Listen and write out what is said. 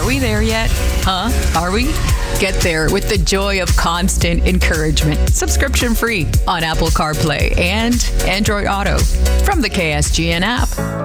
Are we there yet? Huh? Are we? Get there with the joy of constant encouragement. Subscription free on Apple CarPlay and Android Auto from the KSGN app.